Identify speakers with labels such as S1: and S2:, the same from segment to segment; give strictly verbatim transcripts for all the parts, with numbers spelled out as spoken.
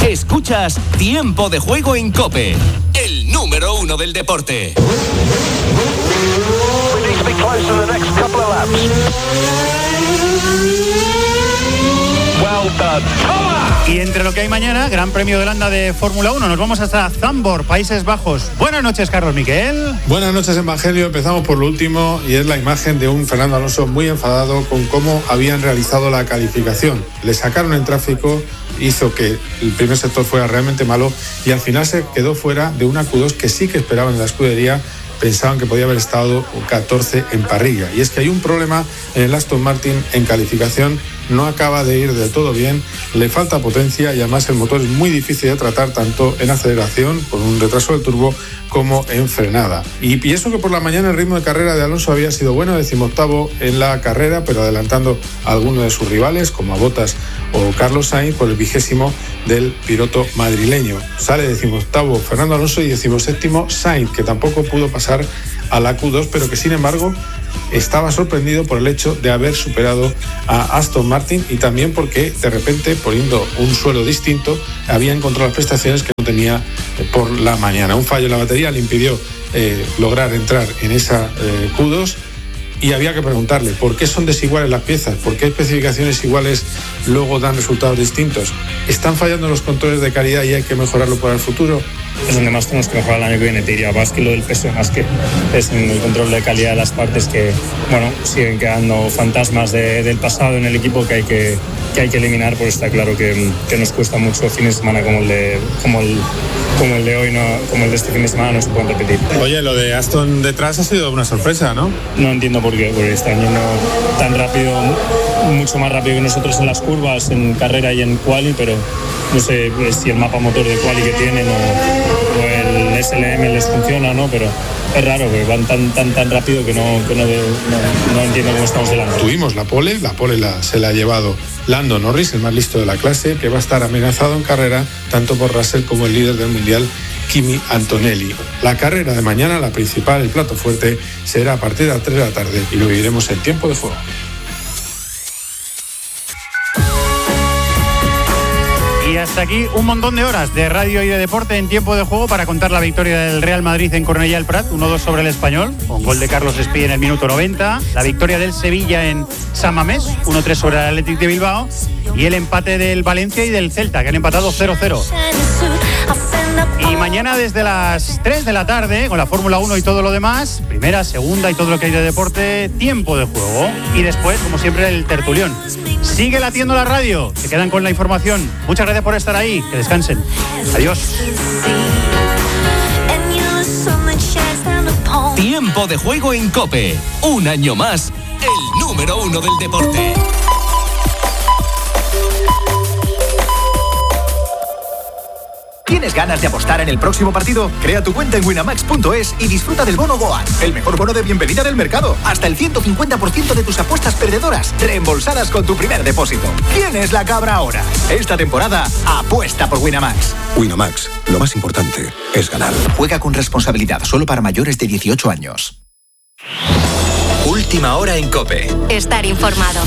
S1: Escuchas Tiempo de Juego en COPE, el número uno del deporte.
S2: Y entre lo que hay mañana, Gran Premio de Holanda de Fórmula uno, nos vamos hasta Zandvoort, Países Bajos. Buenas noches, Carlos Miquel.
S3: Buenas noches, Evangelio. Empezamos por lo último y es la imagen de un Fernando Alonso muy enfadado con cómo habían realizado la calificación. Le sacaron en tráfico, hizo que el primer sector fuera realmente malo y al final se quedó fuera de una Q dos que sí que esperaban en la escudería. Pensaban que podía haber estado catorce en parrilla. Y es que hay un problema en el Aston Martin en calificación, no acaba de ir del todo bien, le falta potencia y además el motor es muy difícil de tratar tanto en aceleración, con un retraso del turbo, como en frenada. Y pienso que por la mañana el ritmo de carrera de Alonso había sido bueno, decimoctavo en la carrera, pero adelantando a algunos de sus rivales, como a Bottas o Carlos Sainz, por el vigésimo del piloto madrileño. Sale decimoctavo Fernando Alonso y decimoséptimo Sainz, que tampoco pudo pasar a la Q dos, pero que sin embargo estaba sorprendido por el hecho de haber superado a Aston Martin y también porque de repente, poniendo un suelo distinto, había encontrado las prestaciones que no tenía por la mañana. Un fallo en la batería le impidió eh, lograr entrar en esa eh, Q dos. Y había que preguntarle por qué son desiguales las piezas, por qué especificaciones iguales luego dan resultados distintos. ¿Están fallando los controles de calidad y hay que mejorarlo para el futuro?
S4: Es donde más tenemos que mejorar el año que viene, te diría, más que lo del peso, más que es en el control de calidad de las partes que, bueno, siguen quedando fantasmas de, del pasado en el equipo que hay que, que hay que eliminar, porque está claro que, que nos cuesta mucho fines de semana como el de, como el, como el de hoy, no, como el de este fin de semana no se pueden repetir.
S3: Oye, lo de Aston detrás ha sido una sorpresa, ¿no?
S4: No entiendo por qué, porque están yendo tan rápido, mucho más rápido que nosotros en las curvas, en carrera y en quali, pero no sé si el mapa motor de quali que tienen o, o el S L M les funciona, ¿no? Pero es raro que van tan tan tan rápido que no, que no, no, no entiendo cómo estamos delante.
S3: Tuvimos la pole, la pole la, se la ha llevado Lando Norris, el más listo de la clase, que va a estar amenazado en carrera tanto por Russell como el líder del mundial, Kimi Antonelli. La carrera de mañana, la principal, el plato fuerte, será a partir de las tres de la tarde y lo viviremos en Tiempo de Juego.
S2: Y hasta aquí un montón de horas de radio y de deporte en Tiempo de Juego para contar la victoria del Real Madrid en Cornellà del Prat, uno dos sobre el Español, con gol de Carlos Espí en el minuto noventa, la victoria del Sevilla en San Mamés, uno tres sobre el Athletic de Bilbao, y el empate del Valencia y del Celta, que han empatado cero cero. Y mañana desde las tres de la tarde, con la Fórmula uno y todo lo demás, primera, segunda y todo lo que hay de deporte, Tiempo de Juego. Y después, como siempre, el tertulión. Sigue latiendo la radio, se quedan con la información. Muchas gracias por estar ahí, que descansen. Adiós.
S1: Tiempo de Juego en COPE, un año más, el número uno del deporte. ¿Tienes ganas de apostar en el próximo partido? Crea tu cuenta en winamax punto es y disfruta del bono Goal, el mejor bono de bienvenida del mercado. Hasta el ciento cincuenta por ciento de tus apuestas perdedoras reembolsadas con tu primer depósito. ¿Quién es la cabra ahora? Esta temporada, apuesta por Winamax.
S5: Winamax, lo más importante es ganar.
S1: Juega con responsabilidad, solo para mayores de dieciocho años. Última hora en COPE.
S6: Estar informado.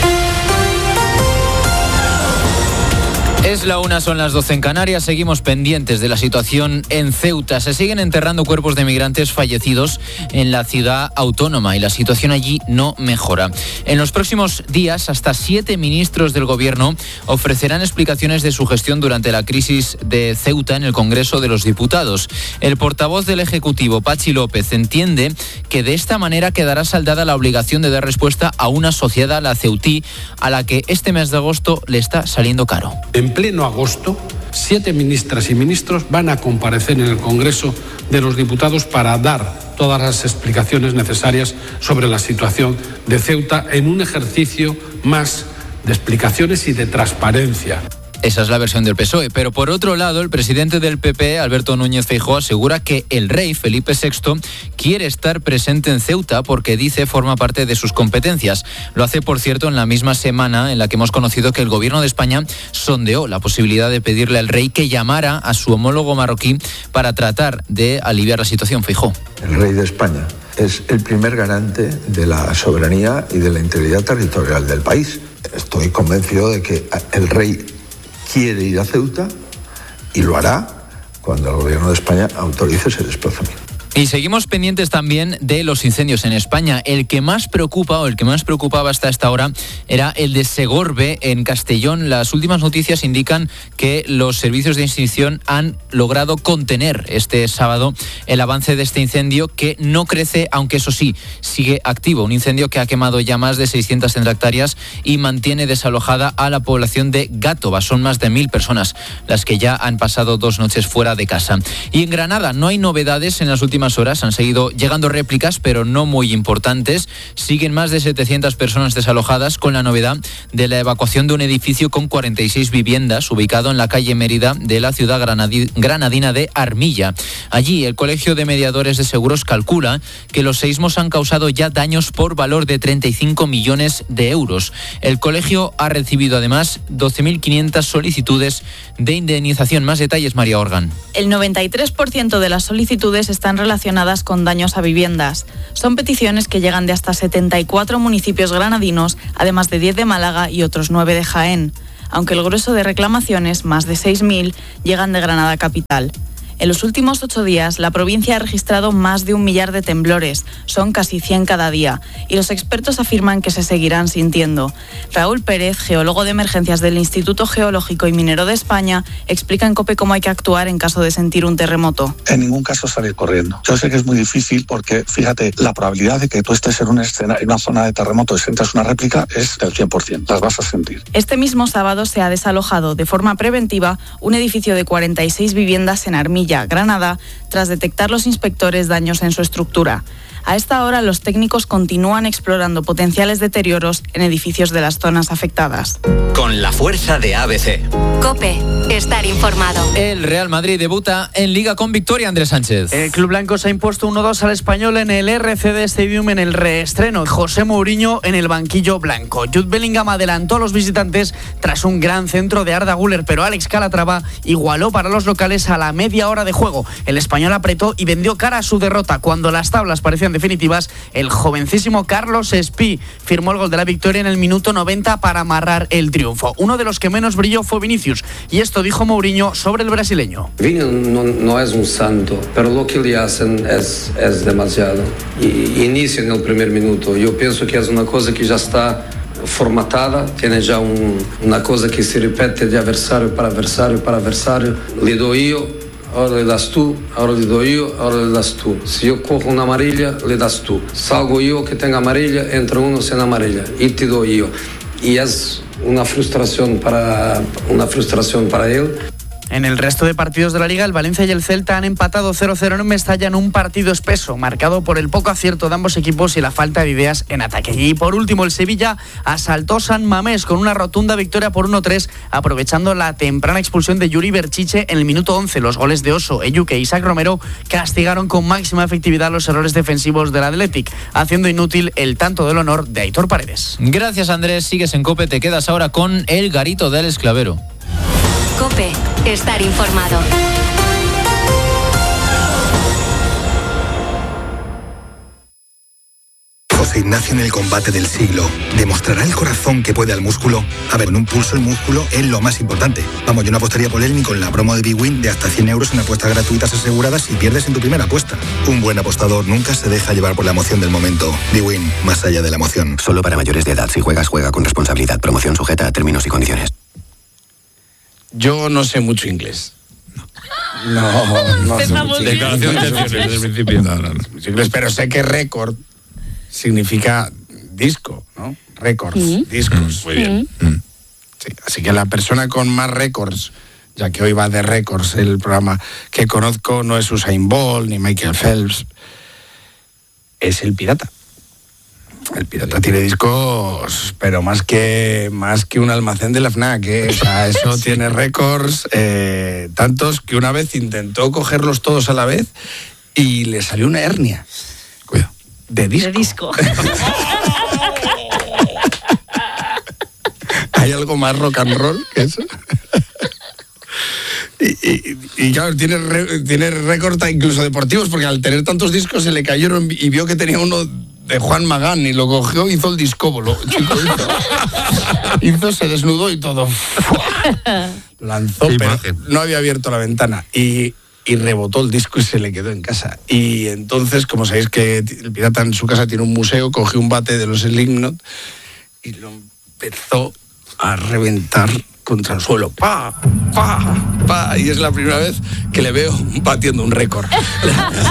S7: Es la una, son las doce en Canarias. Seguimos pendientes de la situación en Ceuta. Se siguen enterrando cuerpos de migrantes fallecidos en la ciudad autónoma y la situación allí no mejora. En los próximos días, hasta siete ministros del gobierno ofrecerán explicaciones de su gestión durante la crisis de Ceuta en el Congreso de los Diputados. El portavoz del Ejecutivo, Pachi López, entiende que de esta manera quedará saldada la obligación de dar respuesta a una sociedad, la ceutí, a la que este mes de agosto le está saliendo caro.
S8: En pleno agosto, siete ministras y ministros van a comparecer en el Congreso de los Diputados para dar todas las explicaciones necesarias sobre la situación de Ceuta en un ejercicio más de explicaciones y de transparencia.
S7: Esa es la versión del P S O E. Pero por otro lado, el presidente del P P, Alberto Núñez Feijóo, asegura que el rey Felipe sexto quiere estar presente en Ceuta porque, dice, forma parte de sus competencias. Lo hace, por cierto, en la misma semana en la que hemos conocido que el gobierno de España sondeó la posibilidad de pedirle al rey que llamara a su homólogo marroquí para tratar de aliviar la situación. Feijóo.
S9: El rey de España es el primer garante de la soberanía y de la integridad territorial del país. Estoy convencido de que el rey quiere ir a Ceuta y lo hará cuando el Gobierno de España autorice ese desplazamiento.
S7: Y seguimos pendientes también de los incendios en España. El que más preocupa o el que más preocupaba hasta esta hora era el de Segorbe en Castellón. Las últimas noticias indican que los servicios de extinción han logrado contener este sábado el avance de este incendio, que no crece, aunque eso sí, sigue activo. Un incendio que ha quemado ya más de seiscientas hectáreas y mantiene desalojada a la población de Gátova. Son más de mil personas las que ya han pasado dos noches fuera de casa. Y en Granada no hay novedades en las últimas horas. Han seguido llegando réplicas, pero no muy importantes. Siguen más de setecientas personas desalojadas, con la novedad de la evacuación de un edificio con cuarenta y seis viviendas ubicado en la calle Mérida de la ciudad granadina de Armilla. Allí el Colegio de Mediadores de Seguros calcula que los seísmos han causado ya daños por valor de treinta y cinco millones de euros. El colegio ha recibido además doce mil quinientas solicitudes de indemnización. Más detalles, María Organ.
S6: El noventa y tres por ciento de las solicitudes están relacionadas relacionadas con daños a viviendas. Son peticiones que llegan de hasta setenta y cuatro municipios granadinos, además de diez de Málaga y otros nueve de Jaén. Aunque el grueso de reclamaciones, más de seis mil, llegan de Granada capital. En los últimos ocho días, la provincia ha registrado más de un millar de temblores. Son casi cien cada día. Y los expertos afirman que se seguirán sintiendo. Raúl Pérez, geólogo de emergencias del Instituto Geológico y Minero de España, explica en COPE cómo hay que actuar en caso de sentir un terremoto.
S10: En ningún caso salir corriendo. Yo sé que es muy difícil porque, fíjate, la probabilidad de que tú estés en una, escena, en una zona de terremoto y sientas una réplica es del cien por ciento. Las vas a sentir.
S6: Este mismo sábado se ha desalojado de forma preventiva un edificio de cuarenta y seis viviendas en Armilla, Granada, tras detectar los inspectores daños en su estructura. A esta hora, los técnicos continúan explorando potenciales deterioros en edificios de las zonas afectadas.
S1: Con la fuerza de A B C.
S11: COPE, estar informado.
S7: El Real Madrid debuta en Liga con victoria, Andrés Sánchez.
S12: El club blanco se ha impuesto uno dos al Español en el R C D Stadium en el reestreno. José Mourinho en el banquillo blanco. Jude Bellingham adelantó a los visitantes tras un gran centro de Arda Güler, pero Alex Calatrava igualó para los locales a la media hora de juego. El español apretó y vendió cara a su derrota. Cuando las tablas parecían definitivas, el jovencísimo Carlos Espí firmó el gol de la victoria en el minuto noventa para amarrar el triunfo. Uno de los que menos brilló fue Vinicius, y esto dijo Mourinho sobre el brasileño.
S13: Vini no, no es un santo, pero lo que le hacen es, es demasiado. Y, inicia en el primer minuto. Yo pienso que es una cosa que ya está formatada, tiene ya un, una cosa que se repite de adversario para adversario para adversario. Le doy yo, ahora le das tú, ahora le doy yo, ahora le das tú. Si yo cojo una amarilla, le das tú. Salgo yo que tenga amarilla, entra uno sin amarilla y te doy yo. Y es una frustración para, una frustración para él.
S12: En el resto de partidos de la Liga, el Valencia y el Celta han empatado cero cero en Mestalla en un partido espeso, marcado por el poco acierto de ambos equipos y la falta de ideas en ataque. Y por último, el Sevilla asaltó San Mamés con una rotunda victoria por uno tres, aprovechando la temprana expulsión de Yuri Berchiche en el minuto once. Los goles de Oso, Eyuke e Isaac Romero castigaron con máxima efectividad los errores defensivos del Athletic, haciendo inútil el tanto del honor de Aitor Paredes.
S7: Gracias, Andrés. Sigues en COPE. Te quedas ahora con el Garito de Alex Clavero.
S11: COPE, estar informado.
S14: José Ignacio en el combate del siglo. ¿Demostrará el corazón que puede al músculo? A ver, en un pulso el músculo es lo más importante. Vamos, yo no apostaría por él ni con la promo de Big Win de hasta cien euros en apuestas gratuitas aseguradas si pierdes en tu primera apuesta. Un buen apostador nunca se deja llevar por la emoción del momento. Big Win, más allá de la emoción.
S5: Solo para mayores de edad. Si juegas, juega con responsabilidad. Promoción sujeta a términos y condiciones.
S15: Yo no sé mucho inglés. No, no, no sé mucho inglés. Declaración de intenciones desde el principio. No, no, no. Inglés, pero sé que récord significa disco, ¿no? Récords, mm. discos. Muy bien. Mm. Sí, así que la persona con más récords, ya que hoy va de récords el programa que conozco, no es Usain Bolt ni Michael Phelps, es el Pirata. El Pirata tiene discos, pero más que más que un almacén de la FNAC, ¿eh? O sea, eso sí. Tiene récords, eh, tantos que una vez intentó cogerlos todos a la vez y le salió una hernia. Cuidado. De disco.
S6: De disco.
S15: ¿Hay algo más rock and roll que eso? Y, y, y claro, tiene, re, tiene récord incluso deportivos, porque al tener tantos discos se le cayeron y vio que tenía uno de Juan Magán y lo cogió, hizo el discóbolo. Chico, hizo, hizo, se desnudó y todo. Lanzó, pero no había abierto la ventana. Y, y rebotó el disco y se le quedó en casa. Y entonces, como sabéis que el pirata en su casa tiene un museo, cogió un bate de los Slipknot y lo empezó a reventar contra el suelo. ¡Pa! ¡Pa! ¡Pa! Y es la primera vez que le veo batiendo un récord.